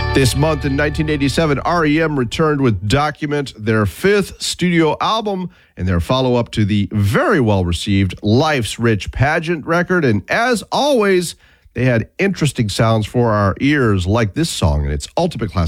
This month in 1987, REM returned with Document, their fifth studio album, and their follow-up to the very well-received Life's Rich Pageant record. And as always, they had interesting sounds for our ears, like this song in its ultimate classic.